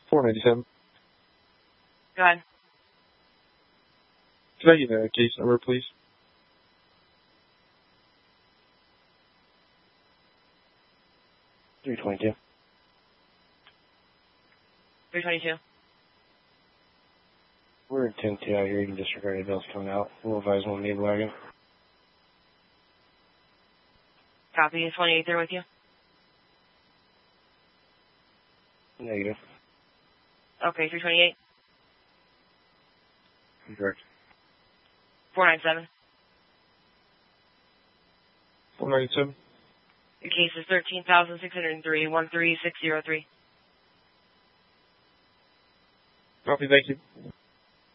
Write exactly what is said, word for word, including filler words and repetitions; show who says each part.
Speaker 1: four ninety-seven.
Speaker 2: Go ahead.
Speaker 1: Can I get a case number, please?
Speaker 3: three twenty-two.
Speaker 2: three twenty-two.
Speaker 3: We're at ten two out here. You can disregard the bills coming out. We'll advise one need wagon.
Speaker 2: Copy. Is twenty-eight there with you?
Speaker 3: Negative.
Speaker 2: Okay, three twenty-eight.
Speaker 3: Correct.
Speaker 2: four ninety-seven.
Speaker 1: four ninety-seven.
Speaker 2: Your case is thirteen thousand six hundred three, one three six zero three.
Speaker 1: Copy, thank you.